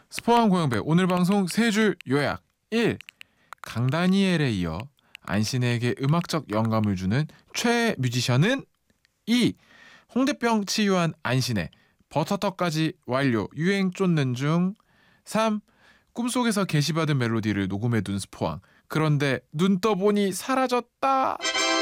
스포왕 고영배 오늘 방송 세 줄 요약. 1. 강다니엘에 이어 안신에게 음악적 영감을 주는 최애 뮤지션은 2. 홍대병 치유한 안신의 버터떡까지 완료 유행 쫓는 중. 3. 꿈속에서 게시받은 멜로디를 녹음해둔 스포왕, 그런데 눈 떠보니 사라졌다.